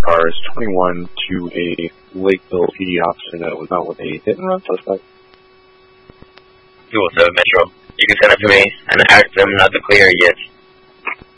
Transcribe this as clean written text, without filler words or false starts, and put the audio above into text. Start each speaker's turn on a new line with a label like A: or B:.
A: cars, 21 to a Lakeville PD officer that was not with a hit-and-run suspect.
B: 207 Metro. You can send it to me, and ask them not to clear yet.